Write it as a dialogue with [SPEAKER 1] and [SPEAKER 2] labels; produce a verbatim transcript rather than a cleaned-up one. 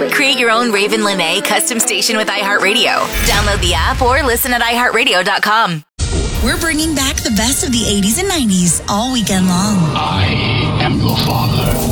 [SPEAKER 1] Create your own Raven Lene custom station with iHeartRadio. Download the app or listen at i heart radio dot com.
[SPEAKER 2] We're bringing back the best of the eighties and nineties all weekend long.
[SPEAKER 3] I am your father.